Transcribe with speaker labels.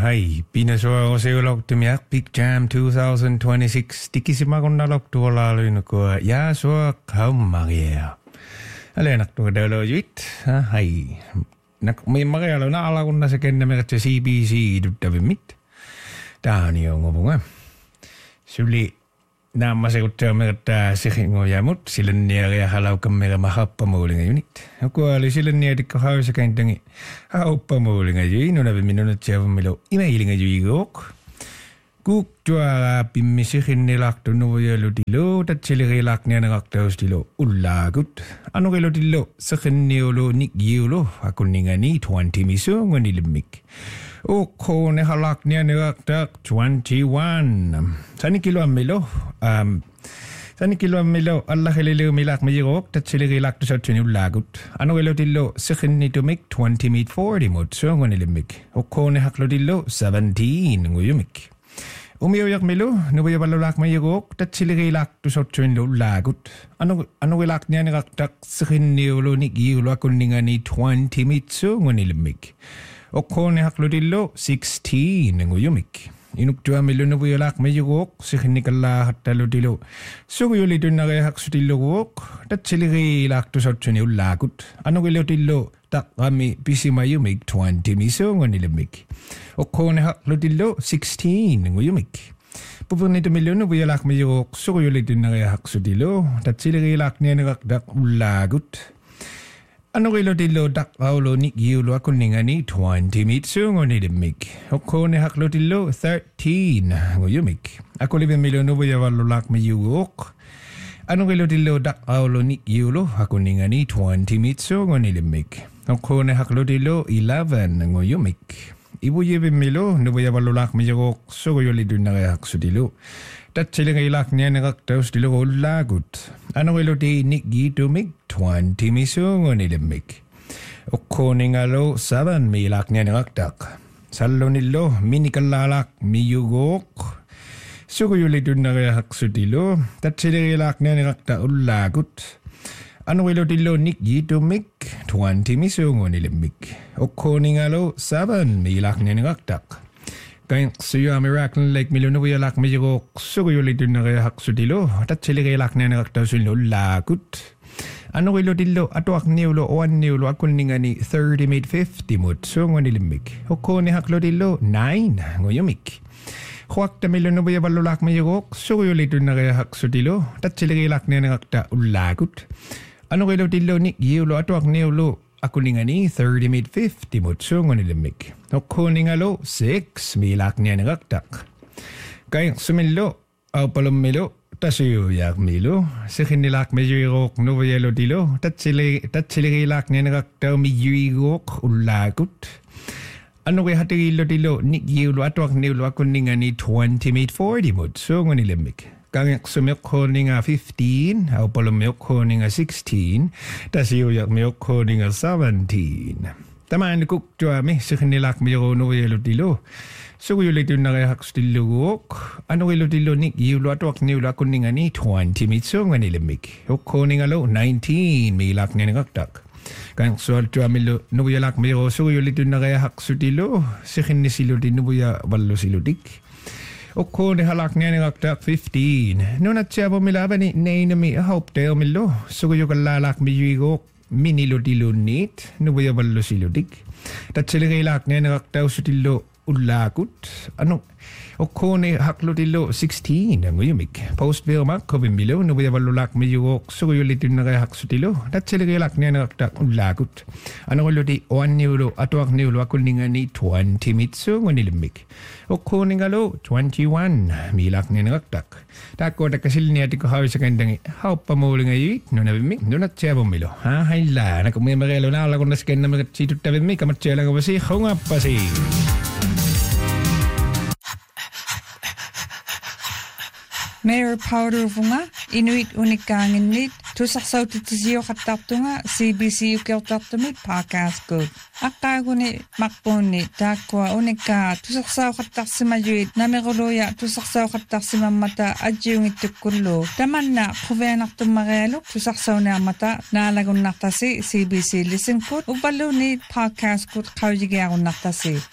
Speaker 1: Hai, pinasua oseolok tumiak Big Jam 2026 tikisimakunnalok tuolaaluinukua ja sua kaumagia. Alenak tuodelo juit. Hai. Nak mimarealo na alakunna se kennemerkse CBC tuttavimit. Taani on ngopunga. Suli namma se kutteamerta sihingojamut silenniaria halaukammera mahappamuulinga junit. Kuali silennia tikka hausa kentangi hauppamuulinga jui nunavi minunat siavummilo imeilinga juigook. Kuktuara pimmisihinnilaktu nuvujalutilo tatsilirilaknianaktaustilo ullaagut. Anurilutilo sihinniulu nikjiulu akunningani 20 misungonilimmik. Okone halaknianaktak 21. Sanikilo allahililiu milak mijirok tatsilirilaktu satsuni ullaagut. Anurilutilo sihinnitumik 20 meet 40 mut sungonilimik. Okone haklutilo 17 nguyumik. Umiuyak milu, nubayaballulak mayigok, tatsilirilak tu sotsuin lo lagut. Anurilak niya nakaktak sihinniulu nikiulu akunningani 20 mitsu ngunilimik. Okone hakludillo 16 nguyumik. Inuktua milu nubayalak mayigok, sihinnikala hataludilo. Suguyulitun nakayahaksudillo gok, tatsilirilak tu sotsuin lo lagut. Anurilutilo takami pisimayumik 20 miso ngunilimik. Okone hakludillo 16 nguyumik. Pupurnito milyono buyalak mayigok suguyulitun nakayahaksudilo, tatsilirilak niya nakakdak ulagut. Anurilutilo takaulo nikiulo akunningani 20 mitsu ngunilimik. Okone hakludillo 13 nguyumik. Akulibin milyono buyawalulak mayigok. Anurilutilo takaulo nikiulo akunningani 20 mitsu ngunilimik. Okone hakludillo 11 nguyumik. Ibuyibin milo nubayawalulak mayigok suguyulitun nakayahaksudilo. Tatsilirilak niya nakaktaustilo ulagut. Anurilutilo nikitumik 20 misungonilimik. Okkoningalo 7 milak niya nakaktak. Salonilo minikalalak miyugok. Suguyulitun nakayahaksudilo. Tatsilirilak niya nakakta ulagut. Anurilutilo nikitumik 20 misungonilimik. Okkoningalo 7 milak niya nakaktak. Kaya suyo American Lake Milunuyalak Mijigok suguyulitun nakayahaksudilo. Tatsilirilak niya nakaktaustilo ulagut. Anurilutilo atuak niulo oan niulo akunningani 30 made 50 mut sungonilimik. Okone hakludilo 9 nguyumik. Huakta milunubayaballulak mayigok suguyulitun nakayahaksudilo. Tatsilirilak niya nakakta ulagut. Anurilutilo nikiulo atuak niulo akunningani 30 made 50 mut sungonilimik. Okkoningalo 6 milak niya nakaktak. Kaya sumilo au palumilo tasuyuyak milo. Sihinilak mayigok nubayalutilo. Tatsilirilak niya nakaktaw miyigok ulagut. Anurilutilo nikiulo atuak niulo akunningani 20 made 40 mut sungonilimik. Kaya sumiyokhoninga 15, au palumiyokhoninga 16, tasiyuyak miyokhoninga 17. Tamaan kuktuami sihinilak miyonubayalutilo. Suguyulitun nakayahaksudilugok. Anurilutilo nikiulo atuak niulo akunningani 20 mitsungonilimik. Okkoningalo 19 milak niya nakaktak. Kaya sualtuamilo nubayalak miyo suguyulitun nakayahaksudilo. Sihinisilutin nubayawallusilutik. Okone halak niya nakaktak 15. Nunat siya pumilabani nainami haupteo milo. Suguyukalalak miyigok miniludilunit. Nubayawallusilutik. Tatsilirilak niya nakaktaw sutilo ulagut. Okone haklutilo 16 nguyumik. Post-Vermak kovimilo nubayawalulak miyugok suguyulitun nakayahaksutilo. Tatsilirilak niya nakaktak ulagut. Anuriludi oan niulo atuak niulo akunningani 20 mitsu ngunilimik. Okkoningalo 21 milak niya nakaktak. Tako takasil niya tiko hawi sa kandangi haupamuling ayit nunabimik nunat siya bumilo. Hayla nakumimarelo na alakon na sken na magatituttabimik kamat siya lang abasi hungapasi.
Speaker 2: Mayor Powdervunga, Inuit Unikangin Tusaksautitisiyo Katartunga, CBC Ukeltartumit Podcast Good. Akaguni Makpuni, Takwa Unika, Tusaksaw Katarsimajuit, Namiruluya, Tusaksaw Katarsimamata, Adjungitukulo, Tamanna, Kuvenartumarelo, Tusaksaw Namata, Nalagun Naktasi, CBC Listen Good, Ubaluni Podcast Good, Kaujigagun Naktasi.